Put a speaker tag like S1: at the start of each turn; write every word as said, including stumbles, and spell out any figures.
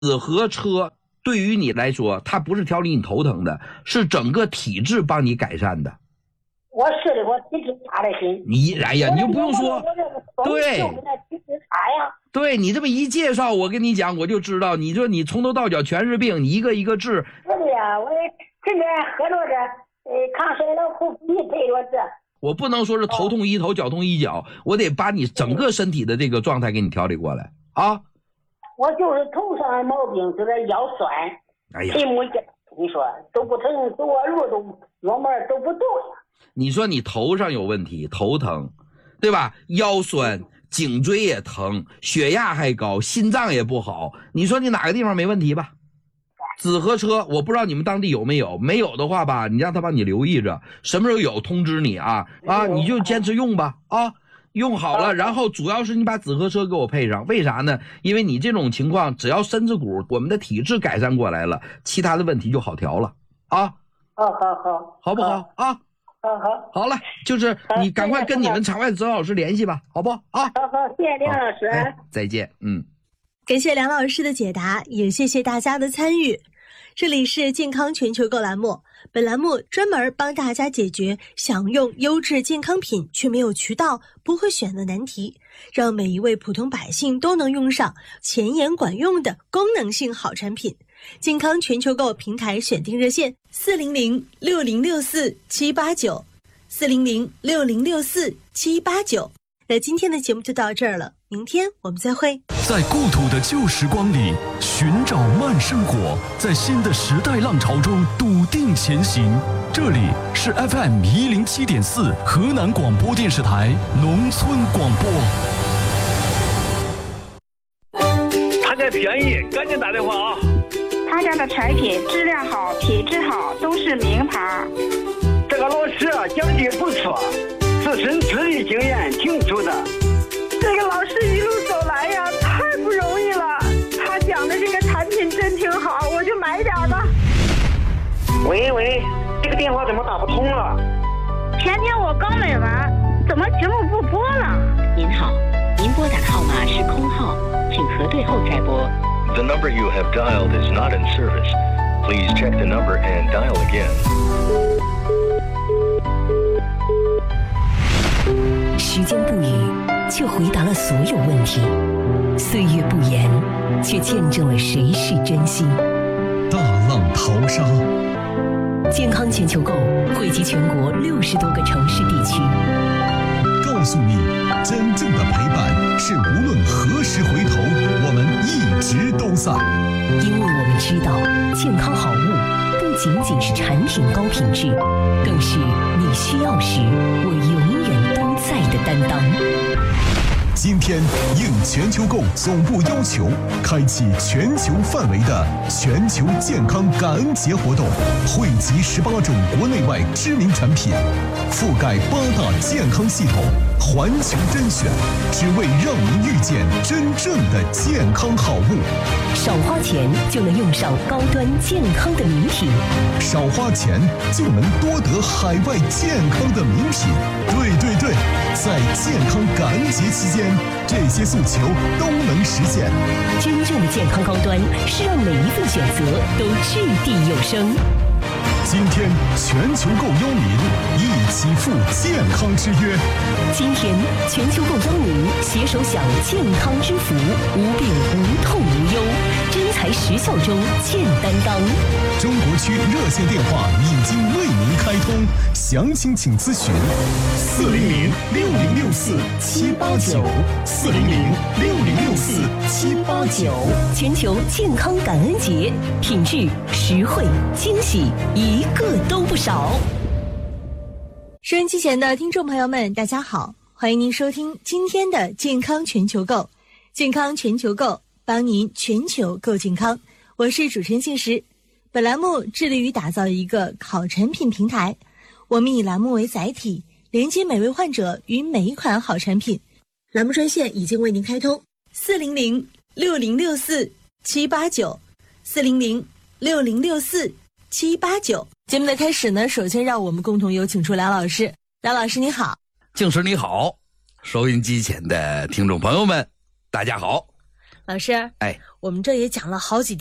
S1: 紫河车对于你来说，它不是调理你头疼的，是整个体质帮你改善的。
S2: 我是的，我体质差的很。
S1: 你哎呀，你就不用说，对，对你这么一介绍，我跟你讲，我就知道，你说你从头到脚全是病，你一个一个治。
S2: 是的呀，我天天喝着这呃抗衰老口服液配着这。我
S1: 不能说是头痛医头，脚痛医脚，我得把你整个身体的这个状态给你调理过来啊。
S2: 我就是头上的毛病，就是腰酸，
S1: 哎呀，
S2: 腿木筋，你说都不疼，走个路都腰门都不动呀。
S1: 你说你头上有问题，头疼，对吧？腰酸，颈椎也疼，血压还高，心脏也不好，你说你哪个地方没问题吧？紫河车我不知道你们当地有没有，没有的话吧，你让他帮你留意着，什么时候有通知你啊啊，你就坚持用吧啊，用好了，然后主要是你把紫河车给我配上，为啥呢？因为你这种情况，只要身子骨我们的体质改善过来了，其他的问题就好调了啊。
S2: 好好好，
S1: 好不好啊？
S2: 好好
S1: 好了，就是你赶快跟你们场外指导老师联系吧，好不好啊？
S2: 好好，谢谢梁老师、哎，
S1: 再见。嗯，
S3: 感谢梁老师的解答，也谢谢大家的参与。这里是健康全球购栏目，本栏目专门帮大家解决想用优质健康品却没有渠道、不会选的难题，让每一位普通百姓都能用上前沿管用的功能性好产品。健康全球购平台选定热线四零零六零六四七八九，四零零六零六四七八九。那今天的节目就到这儿了，明天我们再会。
S4: 在故土的旧时光里寻找慢生活，在新的时代浪潮中笃定前行。这里是 F M 一零七点四河南广播电视台农村广播。
S5: 他家便宜，赶紧打电话啊！
S6: 他家的产品质量好，品质好，都是名牌。
S5: 这个老师讲的不错，自身资历经验挺足的。
S6: 这个老师一路走来呀，太不容易了。他讲的这个产品真挺好，我就买点吧。
S5: 喂喂，这个电话怎么打不通了？
S6: 前天我刚买完，怎么节目不播了？
S7: 您好，您拨打的号码是空号，请核对后再拨。
S8: The number you have dialed is not in service. Please check the number and dial again.
S9: 时间不语，却回答了所有问题；岁月不言，却见证了谁是真心。
S4: 大浪淘沙，
S9: 健康全球购汇集全国六十多个城市地区，
S4: 告诉你，真正的陪伴是无论何时回头，我们一直都在。
S9: 因为我们知道，健康好物不仅仅是产品高品质，更是你需要时我永远都在的担当。
S4: 今天应全球购总部要求，开启全球范围的全球健康感恩节活动，汇集十八种国内外知名产品，覆盖八大健康系统，环球甄选，只为让您遇见真正的健康好物。
S9: 少花钱就能用上高端健康的名品，
S4: 少花钱就能多得海外健康的名品。对对对，在健康感恩节期间，这些诉求都能实现。
S9: 真正的健康高端是让每一份选择都掷地有声。
S4: 今天全球购邀您一起赴健康之约。
S9: 今天全球购邀您携手享健康之福，无病无痛无忧，真材实效中见担当。
S4: 中国区热线电话已经为您开通，详情请咨询四零零六零六四七八九四零零六零六四七八九。
S9: 全球健康感恩节，品质、实惠、惊喜，一个都不少。
S3: 收音机前的听众朋友们，大家好，欢迎您收听今天的健康全球购。健康全球购，帮您全球购健康。我是主持人信实。本栏目致力于打造一个好产品平台，我们以栏目为载体，连接每位患者与每一款好产品。栏目专线已经为您开通，四零零六零六四七八九，四零零六零六四七八九。节目的开始呢，首先让我们共同有请出梁老师。梁老师你好。
S1: 静时你好，收音机前的听众朋友们大家好。
S10: 老师，
S1: 哎，
S10: 我们这也讲了好几